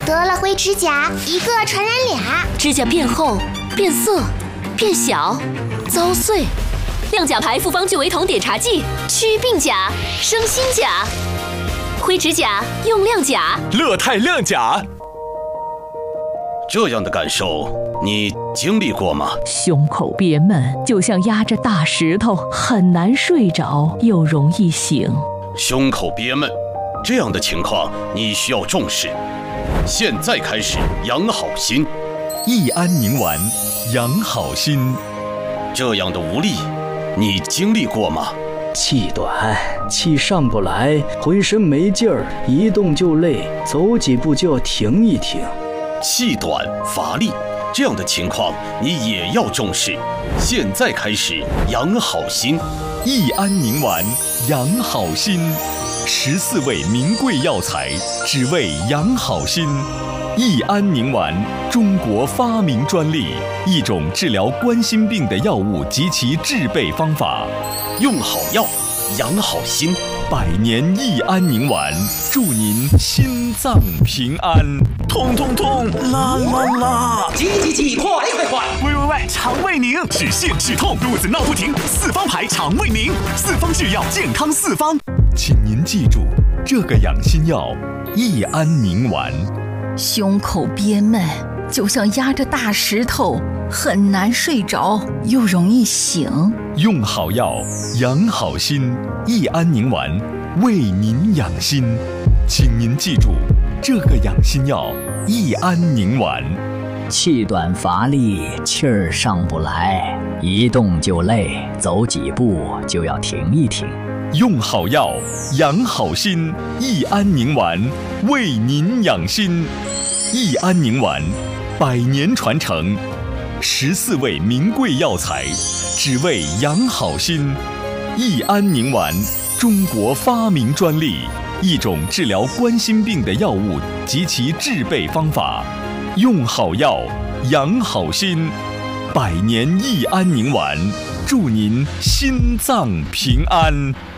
得了灰指甲，一个传染俩。 指甲变厚、变色、变小、遭碎。亮甲牌复方聚维酮碘茶剂，祛病甲，生新甲。灰指甲用亮甲， 乐泰亮甲。 这样的感受你经历过吗？ 胸口憋闷，就像压着大石头，很难睡着，又容易醒。 胸口憋闷，这样的情况你需要重视。现在开始养好心， 益安宁丸，养好心。 这样的无力，你经历过吗？ 气短，气上不来，浑身没劲儿，一动就累，走几步就要停一停。 气短乏力，这样的情况你也要重视。现在开始养好心， 益安宁丸，养好心。14味名贵药材，只为养好心。益安宁丸，中国发明专利，一种治疗冠心病的药物及其制备方法。 用好药，养好心。 100年益安宁丸，祝您心脏平安。 痛痛痛，啦啦啦！ 挤，快！ 喂，肠胃宁，止泻止痛，肚子闹不停，4方牌肠胃宁，4方制药，健康4方。 请您记住这个养心药：益安宁丸。 胸口憋闷，就像压着大石头，很难睡着，又容易醒。 用好药，养好心。益安宁丸，为您养心。请您记住这个养心药：益安宁丸。 气短乏力，气儿上不来，一动就累，走几步就要停一停。 用好药，养好心。益安宁丸，为您养心。益安宁丸，100年传承，14味名贵药材，只为养好心。益安宁丸，中国发明专利，一种治疗冠心病的药物及其制备方法。用好药，养好心。100年益安宁丸，祝您心脏平安。